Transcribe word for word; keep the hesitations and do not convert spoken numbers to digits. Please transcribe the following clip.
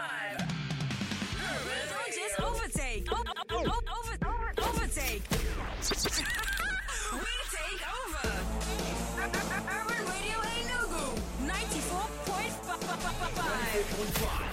five. Don't just overtake. O- o- o- over, overtake. We take over. Urban Radio Enugu ninety-four point five.